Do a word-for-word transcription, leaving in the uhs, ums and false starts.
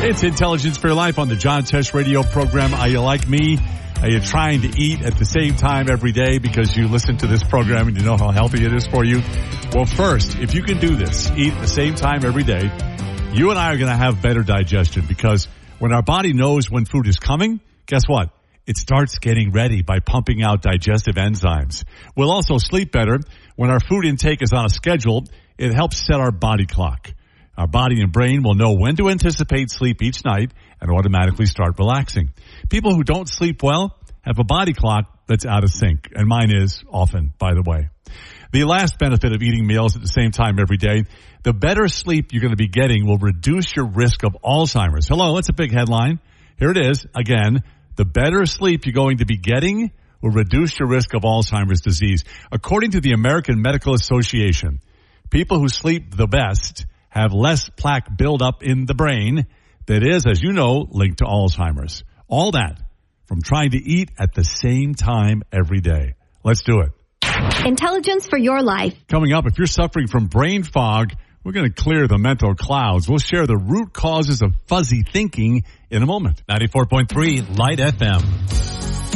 It's Intelligence for Your Life on the John Tesh radio program. Are you like me? Are you trying to eat at the same time every day because you listen to this program and you know how healthy it is for you? Well, first, if you can do this, eat at the same time every day, you and I are going to have better digestion, because when our body knows when food is coming, guess what? It starts getting ready by pumping out digestive enzymes. We'll also sleep better. When our food intake is on a schedule, it helps set our body clock. Our body and brain will know when to anticipate sleep each night and automatically start relaxing. People who don't sleep well have a body clock that's out of sync, and mine is often, by the way. The last benefit of eating meals at the same time every day, the better sleep you're going to be getting will reduce your risk of Alzheimer's. Hello, that's a big headline. Here it is. Again, the better sleep you're going to be getting will reduce your risk of Alzheimer's disease. According to the American Medical Association, people who sleep the best have less plaque buildup in the brain that is, as you know, linked to Alzheimer's. All that from trying to eat at the same time every day. Let's do it. Intelligence for your life. Coming up, if you're suffering from brain fog, we're going to clear the mental clouds. We'll share the root causes of fuzzy thinking in a moment. ninety-four point three Light F M.